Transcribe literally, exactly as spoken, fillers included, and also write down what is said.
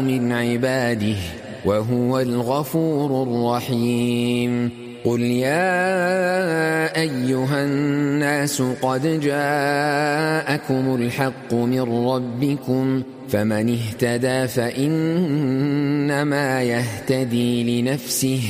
من عباده وهو الغفور الرحيم. قل يا أيها الناس قد جاءكم الحق من ربكم فمن اهتدى فإنما يهتدي لنفسه